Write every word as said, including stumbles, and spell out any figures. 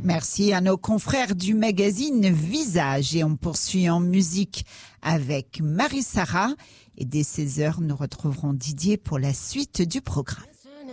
Merci à nos confrères du magazine Visage. Et on poursuit en musique avec Marie-Sarah. Et dès seize heures, nous retrouverons Didier pour la suite du programme.